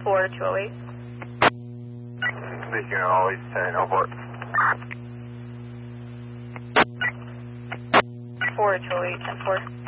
4208. Speaking of all East 10, over. 4208, 10-4.